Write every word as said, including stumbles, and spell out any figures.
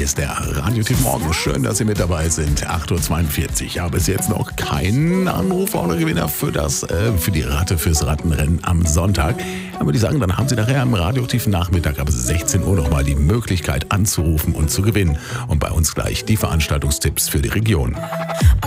ist der Radioaktiv Morgen. Schön, dass Sie mit dabei sind. acht Uhr zweiundvierzig. Ich habe bis jetzt noch keinen Anrufer oder Gewinner für, das, äh, für die Ratte fürs Rattenrennen am Sonntag. Aber würde ich sagen, dann haben Sie nachher am radioaktiven Nachmittag ab sechzehn Uhr nochmal die Möglichkeit anzurufen und zu gewinnen. Und bei uns gleich die Veranstaltungstipps für die Region.